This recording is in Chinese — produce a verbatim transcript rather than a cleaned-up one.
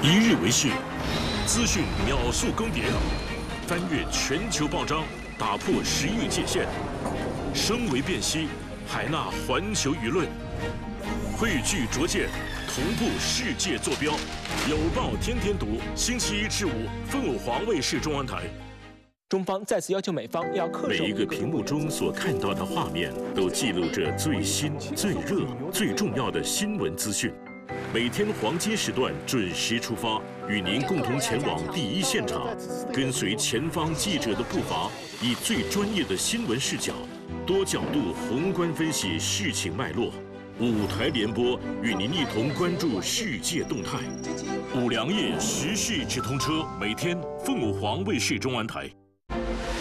一日为市，资讯秒速更迭，翻越全球报章，打破时域界限，声为辨析，海纳环球舆论，汇聚拙见，同步世界坐标。有报天天读，星期一至五，凤凰卫视中文台。 中方再次要求美方要恪守。 每一个屏幕中所看到的画面，都记录着最新、最热、最重要的新闻资讯。每天黄金时段准时出发，与您共同前往第一现场，跟随前方记者的步伐，以最专业的新闻视角，多角度宏观分析事情脉络。五台联播，与您一同关注世界动态。五粮液时事直通车，每天凤凰卫视中文台。